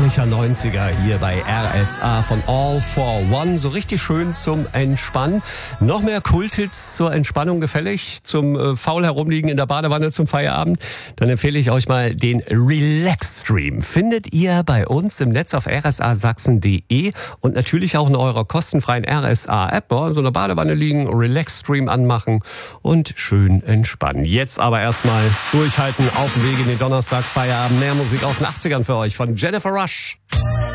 herrlicher 90er hier bei RSA von All for One. So richtig schön zum Entspannen. Noch mehr Kulthits zur Entspannung gefällig, zum faul herumliegen in der Badewanne zum Feierabend. Dann empfehle ich euch mal den Relax Stream. Findet ihr bei uns im Netz auf rsasachsen.de und natürlich auch in eurer kostenfreien RSA-App. In so einer Badewanne liegen, Relax Stream anmachen und schön entspannen. Jetzt aber erstmal durchhalten auf dem Weg in den Donnerstag Feierabend. Mehr Musik aus den 80ern für euch von Jennifer Rush.